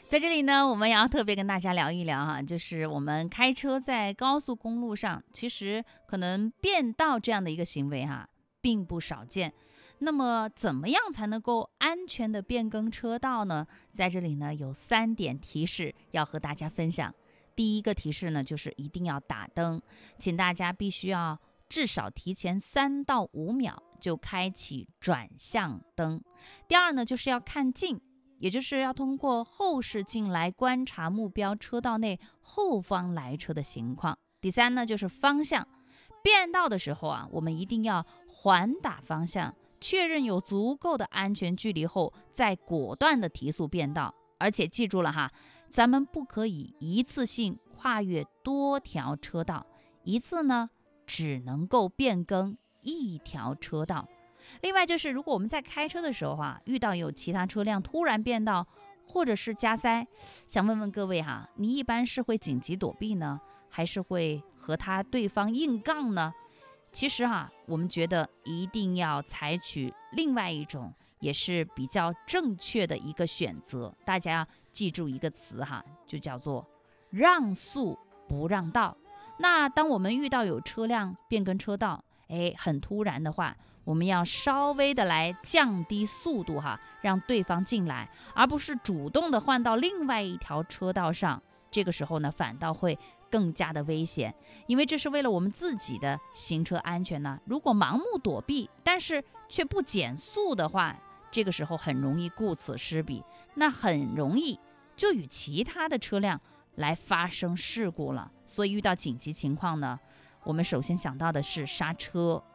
在这里呢，我们也要特别跟大家聊一聊哈，就是我们开车在高速公路上，其实可能变道这样的一个行为哈，并不少见。那么，怎么样才能够安全的变更车道呢？在这里呢，有3点提示要和大家分享。第一个提示呢，就是一定要打灯，请大家必须要至少提前3到5秒就开启转向灯。第二呢，就是要看近，也就是要通过后视镜来观察目标车道内后方来车的情况。第三呢，就是方向，变道的时候啊，我们一定要缓打方向，确认有足够的安全距离后，再果断的提速变道。而且记住了哈，咱们不可以一次性跨越多条车道，一次呢只能够变更1条车道。另外就是，如果我们在开车的时候啊，遇到有其他车辆突然变道或者是加塞，想问问各位哈，你一般是会紧急躲避呢，还是会和对方硬杠呢？其实哈，我们觉得一定要采取另外一种也是比较正确的一个选择。大家要记住一个词哈，就叫做让速不让道。那当我们遇到有车辆变更车道，很突然的话，我们要稍微的来降低速度哈，让对方进来，而不是主动的换到另外一条车道上。这个时候呢，反倒会更加的危险，因为这是为了我们自己的行车安全呢。如果盲目躲避，但是却不减速的话，这个时候很容易顾此失彼，那很容易就与其他的车辆来发生事故了。所以遇到紧急情况呢，我们首先想到的是刹车，